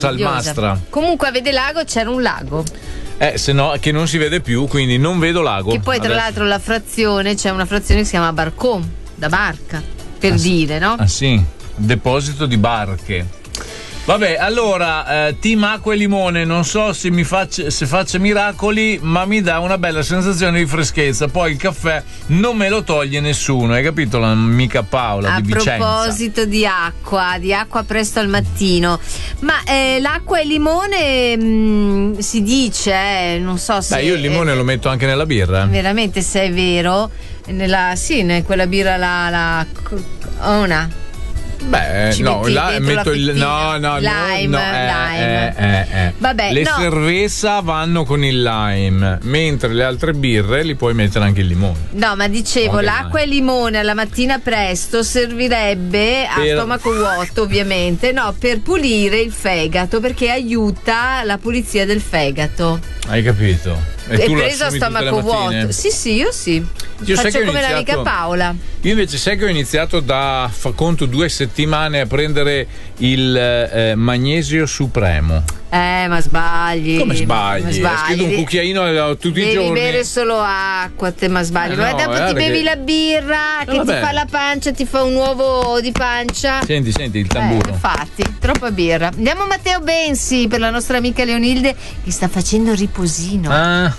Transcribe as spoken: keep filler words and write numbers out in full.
Salmastra. Comunque a Vedelago c'era un lago. Eh, se no, che non si vede più, quindi non vedo lago. Che poi tra adesso. l'altro la frazione, c'è una frazione che si chiama Barcon, da barca, per ah, dire, no? Ah sì, deposito di barche. Vabbè, allora, eh, team acqua e limone, non so se mi faccia, se faccia miracoli, ma mi dà una bella sensazione di freschezza. Poi il caffè non me lo toglie nessuno, hai capito l'amica Paola a di Vicenza? A proposito di acqua, di acqua presto al mattino, ma eh, l'acqua e il limone mh, si dice, eh, non so se... Beh, io il limone eh, lo metto anche nella birra. Veramente, se è vero, nella, sì, in quella birra la... la una... Beh, Ci no, la, metto il no, no, no, lime, no, lime. Eh, eh, eh. Vabbè, le no. cerveza vanno con il lime, mentre le altre birre li puoi mettere anche il limone. No, ma dicevo, okay, l'acqua e il limone alla mattina presto servirebbe a per... stomaco vuoto, ovviamente, no, per pulire il fegato, perché aiuta la pulizia del fegato. Hai capito? E è tu preso a stomaco vuoto. Sì, sì, io sì. Io Faccio sai come iniziato... l'amica Paola. Io invece sai che ho iniziato da fa conto due settimane a prendere il eh, magnesio supremo. Eh, ma sbagli. Come sbagli? Ma sbagli. Schiedo un cucchiaino tutti Devi i giorni. Devi bere solo acqua, te ma sbagli. Eh ma no, dopo eh, ti perché... bevi la birra che eh, ti fa la pancia, ti fa un uovo di pancia. Senti, senti il tamburo. Eh, infatti, troppa birra. Andiamo a Matteo Bensi per la nostra amica Leonilde che sta facendo riposino. Ah,